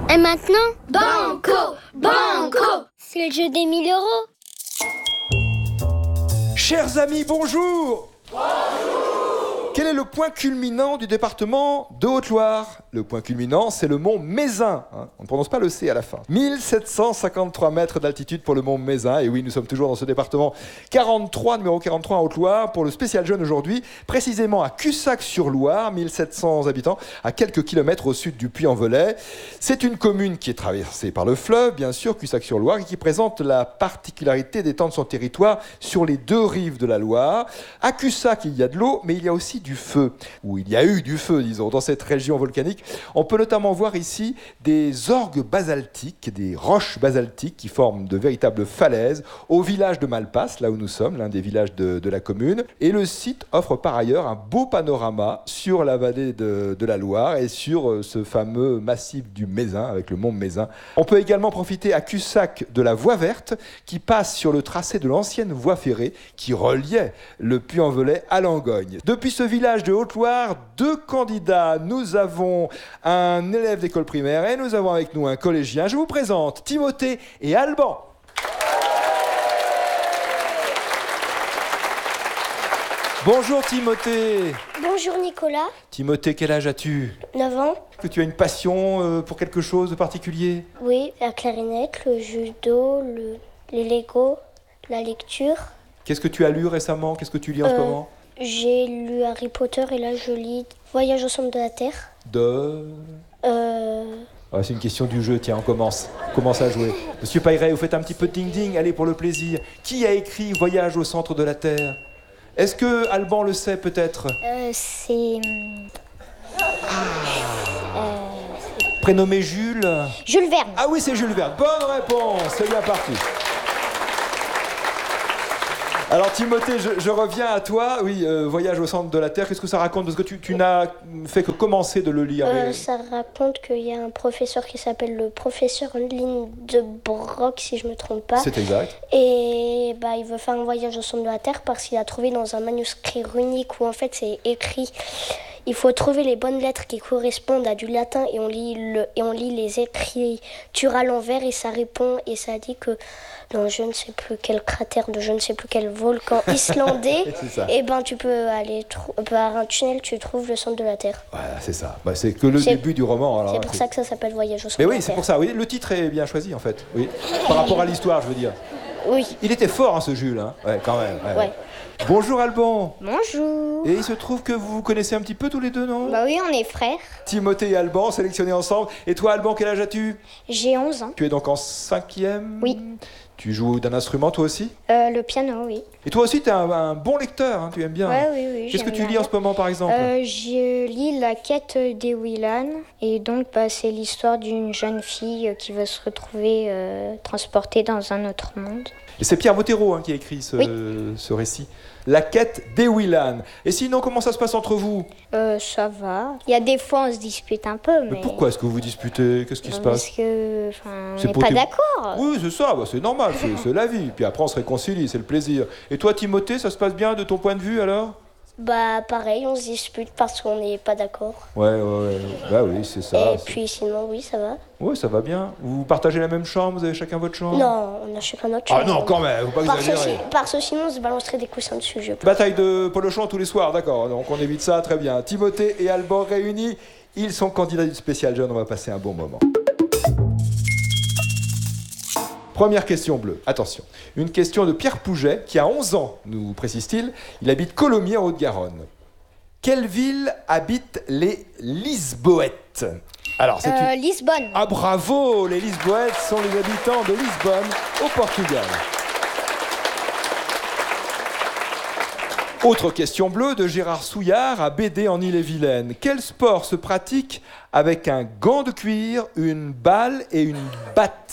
Et maintenant, Banco, banco. c'est le jeu des 1000 euros. Chers amis, bonjour. Quel est le point culminant du département de Haute-Loire? Le point culminant, c'est le mont Mézin. On ne prononce pas le C à la fin. 1753 mètres d'altitude pour le mont Mézin. Et oui, nous sommes toujours dans ce département 43, numéro 43 en Haute-Loire, pour le spécial jeune aujourd'hui, précisément à Cussac-sur-Loire, 1700 habitants, à quelques kilomètres au sud du Puy-en-Velay. C'est une commune qui est traversée par le fleuve, bien sûr, Cussac-sur-Loire, et qui présente la particularité d'étendre son territoire sur les deux rives de la Loire. À Cussac, il y a de l'eau, mais il y a aussi du feu, ou il y a eu du feu, disons, dans cette région volcanique. On peut notamment voir ici des orgues basaltiques, des roches basaltiques qui forment de véritables falaises au village de Malpasse, là où nous sommes, l'un des villages de la commune. Et le site offre par ailleurs un beau panorama sur la vallée de la Loire et sur ce fameux massif du Mézin, avec le mont Mézin. On peut également profiter à Cussac de la voie verte qui passe sur le tracé de l'ancienne voie ferrée qui reliait le Puy-en-Velay à Langogne. Depuis ce village de Haute-Loire, 2 candidats. Nous avons un élève d'école primaire et nous avons avec nous un collégien. Je vous présente Timothée et Alban. Bonjour Timothée. Bonjour Nicolas, Timothée, quel âge as-tu? 9 ans. Est-ce que tu as une passion pour quelque chose de particulier? Oui, la clarinette, le judo, les Lego, la lecture. Qu'est-ce que tu as lu récemment? Qu'est-ce que tu lis en ce moment? J'ai lu Harry Potter et là je lis Voyage au centre de la Terre. C'est une question du jeu, tiens, on commence à jouer. Monsieur Pairet, vous faites un petit peu de ding-ding, allez, pour le plaisir. Qui a écrit Voyage au centre de la Terre? Est-ce que Alban le sait peut-être? C'est... Prénommé Jules? Jules Verne. Ah oui, c'est Jules Verne. Bonne réponse, c'est bien parti. Alors Timothée, je reviens à toi. Oui, Voyage au centre de la Terre, qu'est-ce que ça raconte? Parce que tu n'as fait que commencer de le lire. Ça raconte qu'il y a un professeur qui s'appelle le professeur Lindenbrock, si je ne me trompe pas. C'est exact. Et il veut faire un voyage au centre de la Terre parce qu'il a trouvé dans un manuscrit runique où en fait c'est écrit... Il faut trouver les bonnes lettres qui correspondent à du latin et on lit les écritures à l'envers et ça répond et ça dit que dans je ne sais plus quel cratère de je ne sais plus quel volcan islandais, et tu peux aller par un tunnel, tu trouves le centre de la Terre. Voilà, c'est ça. C'est que le début du roman. Alors, c'est pour ça que ça s'appelle Voyage au centre de la Terre. Mais oui, c'est pour ça. Oui, le titre est bien choisi en fait. Oui. Par rapport à l'histoire, je veux dire. Oui. Il était fort, ce Jules. Ouais, quand même. Ouais. Bonjour Alban. Bonjour. Et il se trouve que vous vous connaissez un petit peu tous les deux, non? Oui, on est frères. Timothée et Alban, sélectionnés ensemble. Et toi, Alban, quel âge as-tu? J'ai 11 ans. Tu es donc en 5e? Oui. Tu joues d'un instrument, toi aussi? Le piano, oui. Et toi aussi, tu es un bon lecteur, tu aimes bien. Oui. Qu'est-ce que tu lis en ce moment, par exemple? Je lis La quête d'Ewilan. Et donc, c'est l'histoire d'une jeune fille qui va se retrouver transportée dans un autre monde. Et c'est Pierre Bottero qui a écrit ce récit. La quête d'Ewilan. Et sinon, comment ça se passe entre vous? Ça va. Il y a des fois, on se dispute un peu, mais... Pourquoi est-ce que vous vous disputez? Qu'est-ce qui se passe? Parce que, on n'est pas d'accord. Oui, c'est ça, c'est normal, c'est la vie. Puis après, on se réconcilie, c'est le plaisir. Et toi, Timothée, ça se passe bien de ton point de vue, alors? Pareil, on se dispute parce qu'on n'est pas d'accord. Ouais. Bah oui, c'est ça. Et puis sinon, oui, ça va. Oui, ça va bien. Vous partagez la même chambre? Vous avez chacun votre chambre? Non, on a chacun notre chambre. Ah non, quand même, faut pas exagérer. Parce que sinon, on se balancerait des coussins dessus, je pense. Bataille de polochon tous les soirs, d'accord. Donc on évite ça, très bien. Timothée et Alban réunis, ils sont candidats du spécial jeune, on va passer un bon moment. Première question bleue, attention. Une question de Pierre Pouget, qui a 11 ans, nous précise-t-il. Il habite Colomiers en Haute-Garonne. Quelle ville habitent les Lisboètes? Alors, c'est Lisbonne. Ah bravo, les Lisboètes sont les habitants de Lisbonne, au Portugal. Autre question bleue de Gérard Souillard à Bédé en Ille-et-Vilaine. Quel sport se pratique avec un gant de cuir, une balle et une batte?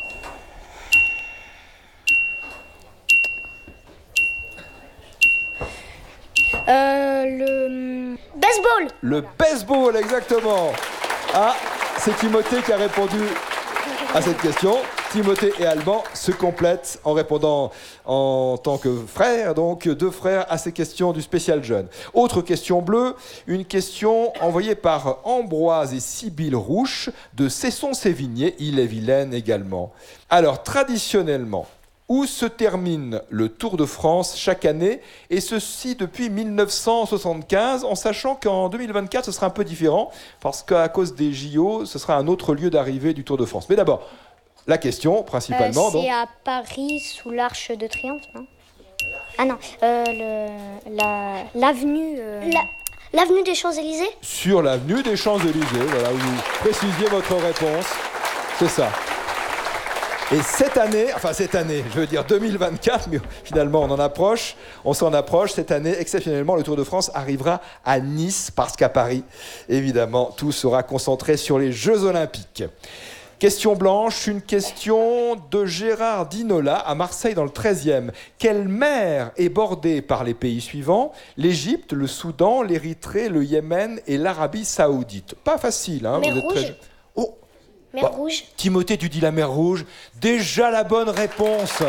Le baseball. Le baseball, exactement. Ah, c'est Timothée qui a répondu à cette question. Timothée et Alban se complètent en répondant en tant que frères, donc 2 frères à ces questions du spécial jeune. Autre question bleue, une question envoyée par Ambroise et Sibylle Rouche de Cesson-Sévigné, Ille-et-Vilaine également. Alors, traditionnellement, où se termine le Tour de France chaque année, et ceci depuis 1975, en sachant qu'en 2024, ce sera un peu différent, parce qu'à cause des JO, ce sera un autre lieu d'arrivée du Tour de France. Mais d'abord, la question, principalement... C'est à Paris, sous l'Arche de Triomphe, non? Ah non, l'avenue... L'avenue des Champs-Élysées? Sur l'avenue des Champs-Élysées, voilà, vous précisiez votre réponse, c'est ça. Et cette année, je veux dire 2024, mais finalement on s'en approche. Cette année, exceptionnellement, le Tour de France arrivera à Nice, parce qu'à Paris, évidemment, tout sera concentré sur les Jeux Olympiques. Question blanche, une question de Gérard Dinola à Marseille dans le 13e. Quelle mer est bordée par les pays suivants? L'Égypte, le Soudan, l'Érythrée, le Yémen et l'Arabie Saoudite. Pas facile, hein? Mer Vous êtes Rouge. très... Oh. Mer Rouge. Timothée, tu dis la mer Rouge. Déjà la bonne réponse.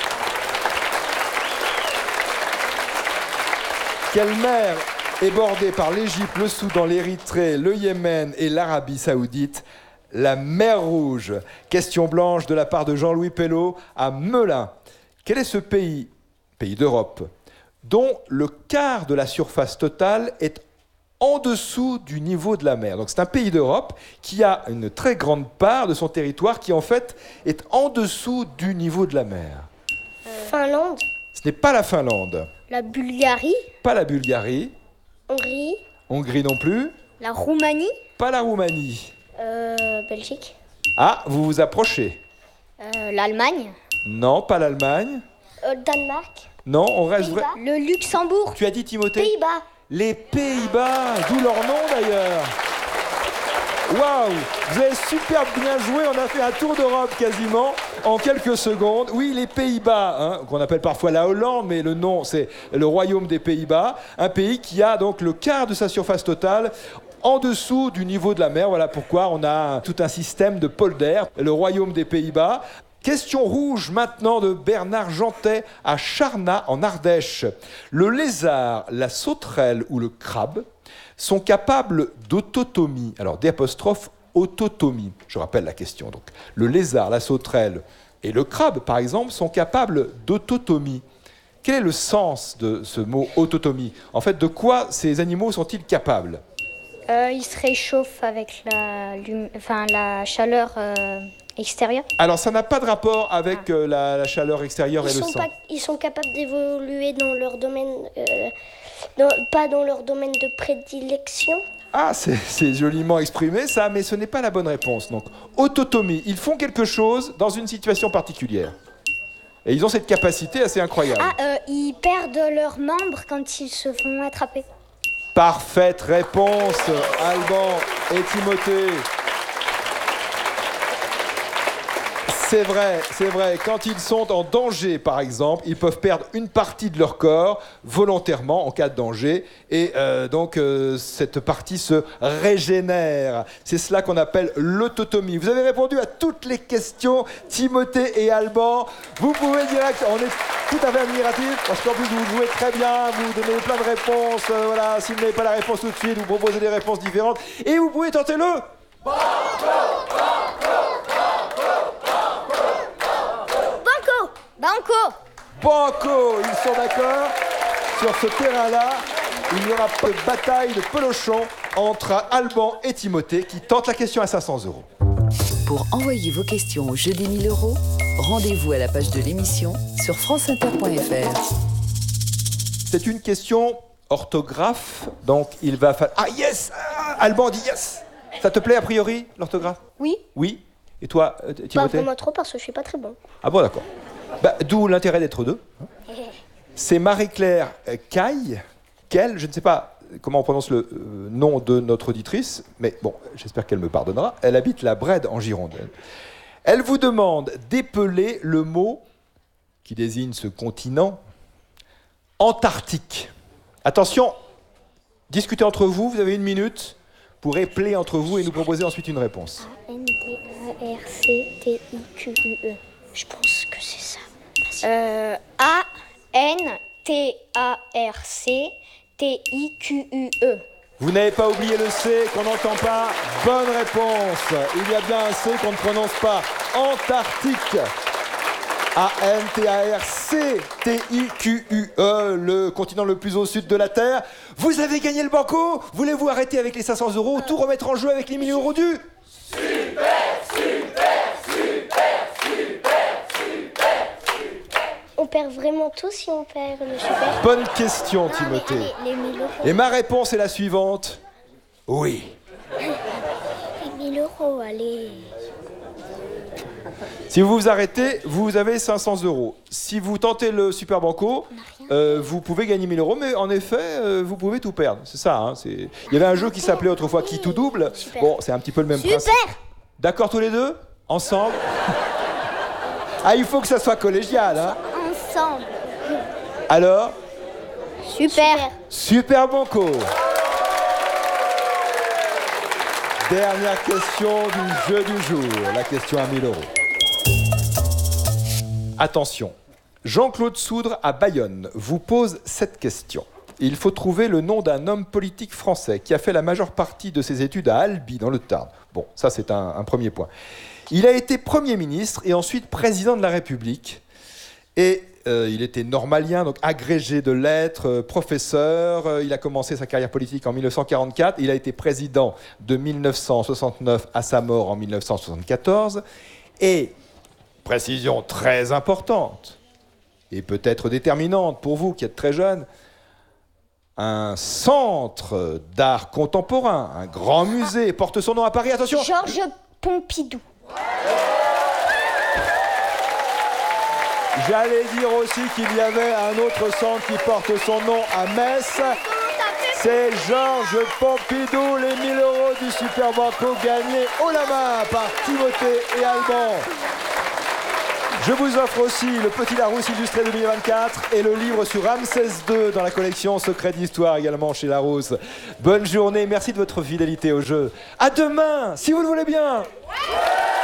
Quelle mer est bordée par l'Égypte, le Soudan, l'Érythrée, le Yémen et l'Arabie Saoudite? La mer Rouge. Question blanche de la part de Jean-Louis Pello à Melun. Quel est ce pays d'Europe, dont le quart de la surface totale est en dessous du niveau de la mer? Donc c'est un pays d'Europe qui a une très grande part de son territoire qui en fait est en dessous du niveau de la mer. Finlande. Ce n'est pas la Finlande. La Bulgarie. Pas la Bulgarie. Hongrie. Hongrie non plus. La Roumanie. Pas la Roumanie. Belgique. Ah, vous vous approchez. L'Allemagne. Non, pas l'Allemagne. Danemark. Non, on reste vrai. Pays-Bas. Le Luxembourg. Tu as dit Timothée? Pays-Bas. Les Pays-Bas, d'où leur nom d'ailleurs. Waouh, vous avez super bien joué, on a fait un tour d'Europe quasiment en quelques secondes. Oui, les Pays-Bas, hein, qu'on appelle parfois la Hollande, mais le nom c'est le Royaume des Pays-Bas, un pays qui a donc le quart de sa surface totale en dessous du niveau de la mer. Voilà pourquoi on a tout un système de polders, le Royaume des Pays-Bas. Question rouge maintenant de Bernard Jantet à Charnat en Ardèche. Le lézard, la sauterelle ou le crabe sont capables d'autotomie. Alors, d'apostrophe autotomie. Je rappelle la question. Donc, le lézard, la sauterelle et le crabe, par exemple, sont capables d'autotomie. Quel est le sens de ce mot autotomie? En fait, de quoi ces animaux sont-ils capables? Ils se réchauffent avec la chaleur extérieure. Alors, ça n'a pas de rapport avec la chaleur extérieure et le sang. Ils sont capables d'évoluer dans leur domaine, pas dans leur domaine de prédilection. Ah, c'est joliment exprimé ça, mais ce n'est pas la bonne réponse. Donc, autotomie, ils font quelque chose dans une situation particulière. Et ils ont cette capacité assez incroyable. Ils perdent leurs membres quand ils se font attraper. Parfaite réponse, Alban et Timothée. C'est vrai. Quand ils sont en danger, par exemple, ils peuvent perdre une partie de leur corps volontairement en cas de danger. Et donc, cette partie se régénère. C'est cela qu'on appelle l'autotomie. Vous avez répondu à toutes les questions, Timothée et Alban. Vous pouvez direct, on est tout à fait admiratifs, parce qu'en plus, vous jouez très bien, vous donnez plein de réponses. Voilà, si vous n'avez pas la réponse tout de suite, vous proposez des réponses différentes. Et vous pouvez tenter le... Banco, ils sont d'accord. Sur ce terrain-là, il n'y aura pas de bataille de pelochon entre Alban et Timothée qui tentent la question à 500 €. Pour envoyer vos questions au jeu des 1000 €, rendez-vous à la page de l'émission sur franceinter.fr. C'est une question orthographe, donc il va falloir... Ah yes, Alban dit yes. Ça te plaît a priori, l'orthographe? Oui. Oui. Et toi, Pas Timothée? vraiment trop parce que je suis pas très bon. Ah bon, d'accord. D'où l'intérêt d'être deux. C'est Marie-Claire Caille, je ne sais pas comment on prononce le nom de notre auditrice, mais bon, j'espère qu'elle me pardonnera. Elle habite la Brède en Gironde. Elle vous demande d'épeler le mot qui désigne ce continent, Antarctique. Attention, discutez entre vous, vous avez 1 minute pourrez player entre vous et nous proposer ensuite une réponse. A-N-T-A-R-C-T-I-Q-U-E. Je pense que c'est ça. A-N-T-A-R-C-T-I-Q-U-E. Vous n'avez pas oublié le C qu'on n'entend pas. Bonne réponse. Il y a bien un C qu'on ne prononce pas. Antarctique. A-N-T-A-R-C-T-I-Q-U-E, le continent le plus au sud de la Terre. Vous avez gagné le banco. Voulez-vous arrêter avec les 500 €, tout remettre en jeu avec les 1 000 € du... On perd vraiment tout si on perd le super. Bonne question, Timothée. Les 1000 €. Et ma réponse est la suivante. Oui. Les 1000 €, allez. Si vous vous arrêtez, vous avez 500 €. Si vous tentez le Super Banco, vous pouvez gagner 1 000 €, mais en effet, vous pouvez tout perdre. C'est ça. Hein, il y avait un jeu qui s'appelait autrefois Qui tout double. Super. Bon, c'est un petit peu le même principe. D'accord tous les deux? Ensemble? Ah, il faut que ça soit collégial. Hein. Ensemble. Alors? Super. Super Banco. Dernière question du jeu du jour, la question à 1 000 €. Attention, Jean-Claude Soudre à Bayonne vous pose cette question. Il faut trouver le nom d'un homme politique français qui a fait la majeure partie de ses études à Albi, dans le Tarn. Bon, ça c'est un premier point. Il a été Premier ministre et ensuite Président de la République. Et il était normalien, donc agrégé de lettres, professeur. Il a commencé sa carrière politique en 1944. Il a été président de 1969 à sa mort en 1974. Et, précision très importante, et peut-être déterminante pour vous qui êtes très jeune, un centre d'art contemporain, un grand musée porte son nom à Paris. Attention! Georges Pompidou. J'allais dire aussi qu'il y avait un autre centre qui porte son nom à Metz. C'est Georges Pompidou, les 1 000 € du Super Banco gagnés haut la main par Timothée et Alban. Je vous offre aussi le Petit Larousse illustré 2024 et le livre sur Ramsès II dans la collection Secrets d'Histoire également chez Larousse. Bonne journée, merci de votre fidélité au jeu. À demain, si vous le voulez bien.